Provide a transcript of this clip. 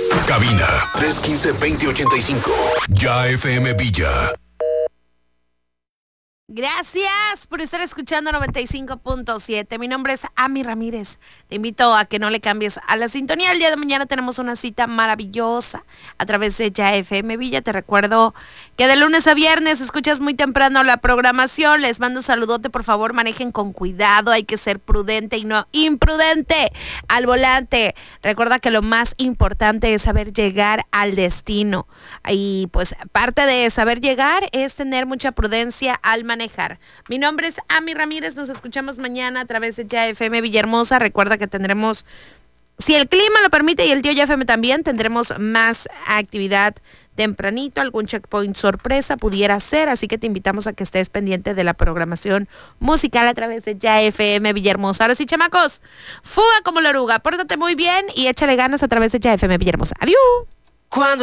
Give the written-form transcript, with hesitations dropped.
Cabina 315-2085. Ya FM Villa. Gracias por estar escuchando 95.7. Mi nombre es Ami Ramírez. Te invito a que no le cambies a la sintonía. El día de mañana tenemos una cita maravillosa a través de Ya FM Villa. Te recuerdo que de lunes a viernes escuchas muy temprano la programación. Les mando un saludote. Por favor, manejen con cuidado. Hay que ser prudente y no imprudente al volante. Recuerda que lo más importante es saber llegar al destino. Y pues parte de saber llegar es tener mucha prudencia al manejar. Mi nombre es Ami Ramírez, nos escuchamos mañana a través de Ya FM Villahermosa. Recuerda que tendremos, si el clima lo permite y el tío Ya FM también, tendremos más actividad tempranito, algún checkpoint sorpresa pudiera ser, así que te invitamos a que estés pendiente de la programación musical a través de Ya FM Villahermosa. Ahora sí, chamacos, fuga como la oruga, pórtate muy bien y échale ganas a través de Ya FM Villahermosa. Adiós.